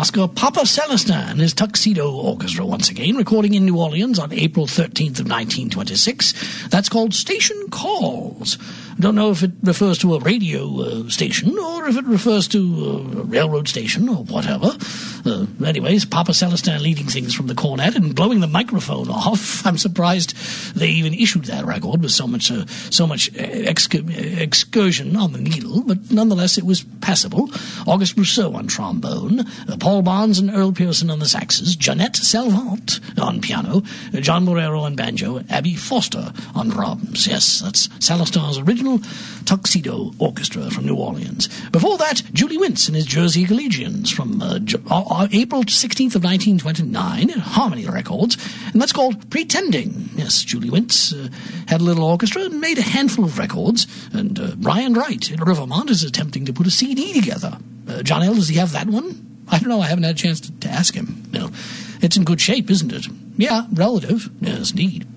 Oscar Papa Celestin and his Tuxedo Orchestra once again, recording in New Orleans on April 13th of 1926. That's called Station Calls. I don't know if it refers to a radio station or if it refers to a railroad station or whatever. Anyways, Papa Celestin leading things from the cornet and blowing the microphone off. I'm surprised they even issued that record with so much excursion on the needle, but nonetheless it was passable. August Rousseau on trombone, Paul Barnes and Earl Pearson on the saxes, Jeanette Salvant on piano, John Morero on banjo, Abby Foster on drums. Yes, that's Celestin's original Tuxedo Orchestra from New Orleans. Before that, Julie Wintz and his Jersey Collegians from April 16th of 1929 at Harmony Records, and that's called Pretending. Yes, Julie Wintz had a little orchestra and made a handful of records, and Brian Wright in Rivermont is attempting to put a CD together. John L., does he have that one? I don't know, I haven't had a chance to ask him. It's in good shape, isn't it? Yeah, relative. Yes, indeed.